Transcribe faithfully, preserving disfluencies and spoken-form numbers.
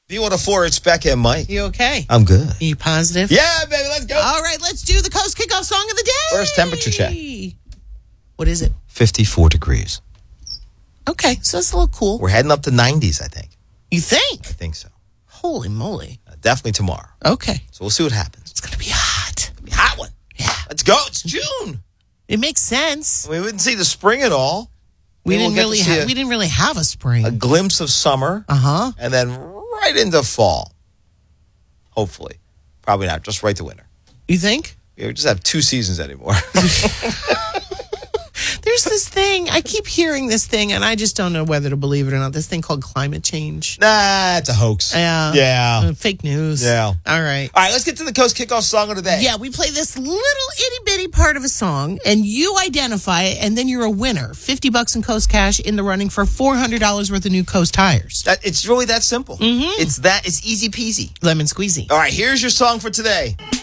B one oh four, it's Becca and Mike. You okay? I'm good. You positive? Yeah, baby, let's go. All right, let's do the Coast Kickoff Song of the Day. First temperature check. What is it? fifty-four degrees. Okay, so it's a little cool. We're heading up to nineties, I think. You think? I think so. Holy moly. Uh, definitely tomorrow. Okay. So we'll see what happens. It's going to be hot. Be a hot one. Yeah. Let's go. It's June. It makes sense. We didn't see the spring at all. We Maybe didn't we'll get really to see have a- we didn't really have a spring. A glimpse of summer. Uh-huh. And then right into fall. Hopefully. Probably not. Just right to winter. You think? We just have two seasons anymore. There's this thing. I keep hearing this thing, and I just don't know whether to believe it or not. This thing called climate change. Nah, it's a hoax. Yeah. Yeah. Uh, fake news. Yeah. All right. All right, let's get to the Coast Kickoff Song of the Day. Yeah, we play this little itty bitty part of a song, and you identify it, and then you're a winner. fifty bucks in Coast Cash in the running for four hundred dollars worth of new Coast tires. That, it's really that simple. Mm-hmm. It's that. It's easy peasy. Lemon squeezy. All right, here's your song for today.